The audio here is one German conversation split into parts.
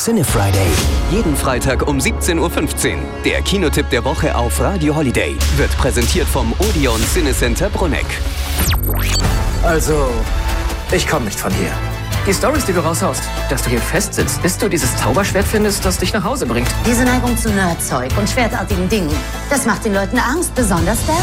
Cine-Friday. Jeden Freitag um 17:15 Uhr. Der Kinotipp der Woche auf Radio Holiday wird präsentiert vom Odeon Cinecenter Bruneck. Also, ich komme nicht von hier. Die Storys, die du raushaust, dass du hier festsitzt, bis du dieses Zauberschwert findest, das dich nach Hause bringt. Diese Neigung zu Nerdzeug und schwertartigen Dingen, das macht den Leuten Angst, besonders Daryl.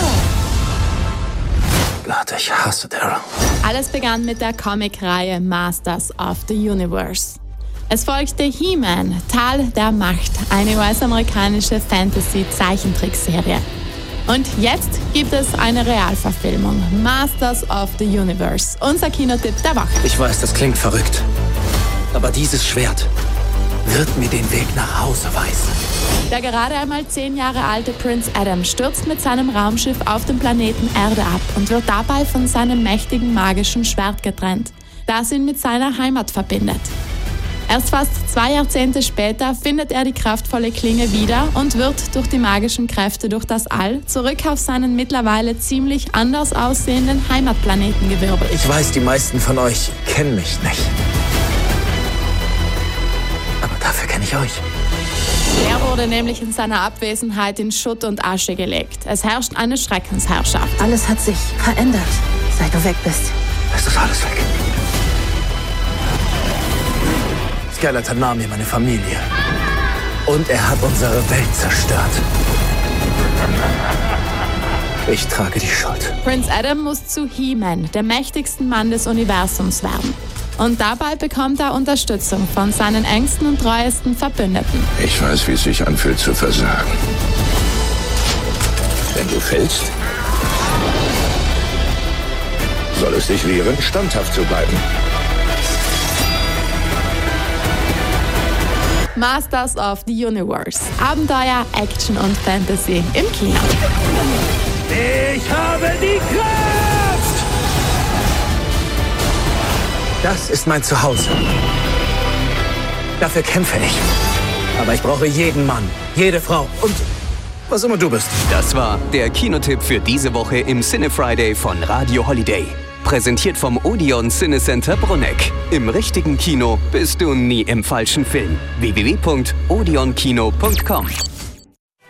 Gott, ich hasse Daryl. Alles begann mit der Comicreihe Masters of the Universe. Es folgte He-Man, Tal der Macht, eine US-amerikanische Fantasy-Zeichentrickserie. Und jetzt gibt es eine Realverfilmung, Masters of the Universe, unser Kinotipp der Woche. Ich weiß, das klingt verrückt, aber dieses Schwert wird mir den Weg nach Hause weisen. Der gerade einmal 10 Jahre alte Prince Adam stürzt mit seinem Raumschiff auf den Planeten Erde ab und wird dabei von seinem mächtigen magischen Schwert getrennt, das ihn mit seiner Heimat verbindet. Erst fast 2 Jahrzehnte später findet er die kraftvolle Klinge wieder und wird durch die magischen Kräfte durch das All zurück auf seinen mittlerweile ziemlich anders aussehenden Heimatplaneten gewirbelt. Ich weiß, die meisten von euch kennen mich nicht. Aber dafür kenne ich euch. Er wurde nämlich in seiner Abwesenheit in Schutt und Asche gelegt. Es herrscht eine Schreckensherrschaft. Alles hat sich verändert, seit du weg bist. Es ist alles weg. Skeletor nahm mir meine Familie. Und er hat unsere Welt zerstört. Ich trage die Schuld. Prince Adam muss zu He-Man, dem mächtigsten Mann des Universums, werden. Und dabei bekommt er Unterstützung von seinen engsten und treuesten Verbündeten. Ich weiß, wie es sich anfühlt zu versagen. Wenn du fällst, soll es dich lehren, standhaft zu bleiben. Masters of the Universe. Abenteuer, Action und Fantasy im Kino. Ich habe die Kraft! Das ist mein Zuhause. Dafür kämpfe ich. Aber ich brauche jeden Mann, jede Frau und was immer du bist. Das war der Kinotipp für diese Woche im Cine-Friday von Radio Holiday. Präsentiert vom Odeon Cinecenter Bruneck. Im richtigen Kino bist du nie im falschen Film. www.odeonkino.com